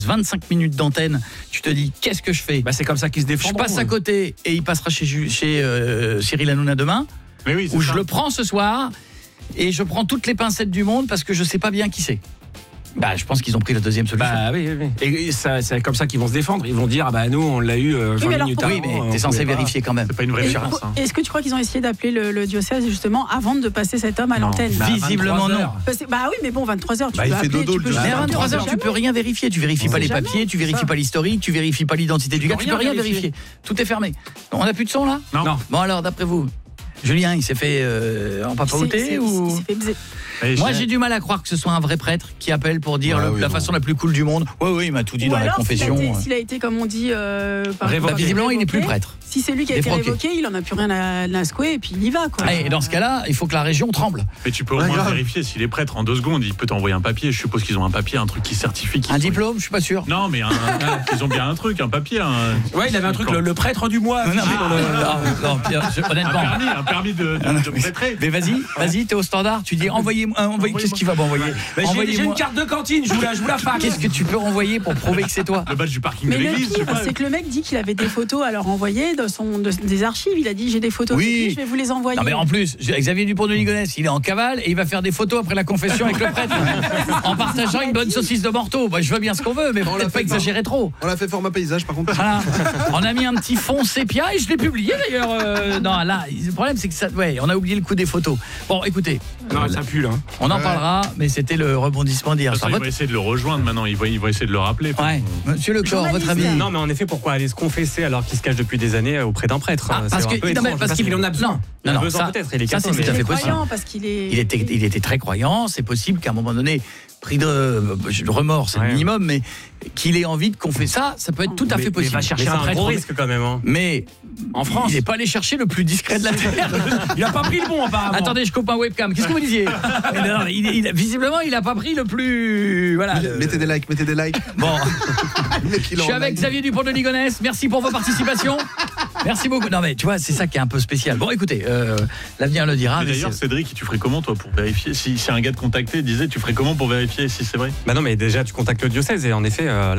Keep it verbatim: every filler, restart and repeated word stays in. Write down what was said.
vingt-cinq minutes d'antenne, tu te dis qu'est-ce que je fais ? Bah c'est comme ça qu'ils se défendent. Je passe à côté et il passera chez, chez euh, Cyril Hanouna demain. Mais oui, c'est où ça. je le prends ce soir et je prends toutes les pincettes du monde parce que je sais pas bien qui c'est. Bah, je pense qu'ils ont pris la deuxième solution. Bah oui, oui, oui. Et ça, c'est comme ça qu'ils vont se défendre. Ils vont dire ah bah nous on l'a eu euh, vingt Oui, mais minutes alors, avant. oui, mais on t'es censé pouvait pas. vérifier quand même. C'est pas une vraie Et- chance. Hein. Est-ce que tu crois qu'ils ont essayé d'appeler le, le diocèse justement avant de passer cet homme à Non. l'antenne Bah, Visiblement vingt-trois non. heures. Parce que- Bah oui, mais bon, vingt-trois heures, tu Bah, peux il fait appeler, dodo, tu le peux diocèse. Mais à jamais, vingt-trois heures, jamais. tu peux rien vérifier. Tu vérifies On pas sait les jamais, papiers, tu vérifies ça. pas l'historique, tu vérifies pas l'identité du Tu gars, peux tu peux rien rien vérifier. vérifier. Tout est fermé. On n'a plus de son là ? Non. Bon alors, d'après vous, Julien, il s'est fait euh, en C'est- papaouté c'est- ou il s'est fait baiser. Et Moi, j'ai- j'ai du mal à croire que ce soit un vrai prêtre qui appelle pour dire Ouais, le- oui, la non. façon la plus cool du monde. Ouais, oui, il m'a tout dit Ou dans la alors, confession. s'il a été, s'il a été, comme on dit, euh, par- Révoqué. par- Bah, visiblement, il n'est révoqué, plus prêtre. Si c'est lui qui a été Défroqué. révoqué, il en a plus rien à, à secouer et puis il y va, quoi. Ah, et dans ce cas-là, il faut que la région tremble. Mais tu peux au Ouais, moins grave. vérifier s'il est prêtre en deux secondes. Il peut t'envoyer un papier. Je suppose qu'ils ont un papier, un truc qui certifie qu'ils Un sont- diplôme, je suis pas sûr. Non, mais un, un- ils ont bien un truc, un papier. Un... Ouais, il avait un truc le, le prêtre du mois. Non, non, affiché dans le- non, non, Pierre, je- Un honnêtement. permis, un permis de, de, de prêtrer. Mais vas-y, vas-y, t'es au standard. Tu dis envoyez-moi, envoyez, qu'est-ce qu'il va m'envoyer Bah, j'ai- j'ai Envoyez-moi. une carte de cantine, je vous la, je vous la fax. Qu'est-ce que tu peux renvoyer pour prouver que c'est toi ? Le badge du parking Mais de le l'église, je sais pire, pas. c'est que le mec dit qu'il avait des photos à leur envoyer de son, de- des archives. Il a dit j'ai des photos Oui. avec lui, je vais vous les envoyer. Non mais en plus, Xavier Dupont de Ligonnès, il est en cavale et il va faire des photos après la confession avec le prêtre en partageant une bonne saucisse de morteau. Moi, je veux bien ce qu'on veut, mais On l'a peut-être pas fait exagérer trop. On l'a fait format paysage par contre. Voilà. On a mis un petit fond sépia et je l'ai publié d'ailleurs. euh, non, là, le problème c'est que ça, ouais, on a oublié le coup des photos. Bon, écoutez, Non, ça pue là. on en Ouais. parlera, mais c'était le rebondissement d'hier De toute soir. façon, ils Votre- vont essayer de le rejoindre maintenant. Ils vont, ils vont essayer de le rappeler. Ouais, Monsieur Lecor, votre avis ? Journaliste. Non, mais en effet, pourquoi aller se confesser alors qu'il se cache depuis des années auprès d'un prêtre Ah, C'est parce un que peu non, mais étrange. parce qu'il en a besoin. Non, Il en non, a non, besoin ça, peut-être, il est ça, catholique. c'est tout à il fait est possible. croyant parce qu'il est. Il était, il était très croyant, c'est possible qu'à un moment donné, pris de le remords, c'est Ouais. le minimum, mais qu'il ait envie de confesser ça, ça peut être tout à Mais- fait mais possible. va chercher Mais c'est un un prêtre. gros risque quand même. Hein. Mais En France. il n'est pas allé chercher le plus discret de la terre. Il a pas pris le bon apparemment. Attendez, je coupe un webcam. Qu'est-ce que vous disiez ? Mais non, il, il- Visiblement, il n'a pas pris le plus. Voilà. le- Mettez des likes, mettez des likes. Bon, Le mec, il je est suis en avec live. Xavier Dupont de Ligonnès. Merci pour vos participations. Merci beaucoup. Non mais tu vois, c'est ça qui est un peu spécial. Bon, écoutez, euh, l'avenir le dira. Mais mais d'ailleurs, c'est- Cédric, tu ferais comment toi pour vérifier si, si un gars te contactait, disait, tu ferais comment pour vérifier si c'est vrai ? Bah non, mais déjà, tu contactes le diocèse et en effet, euh, là,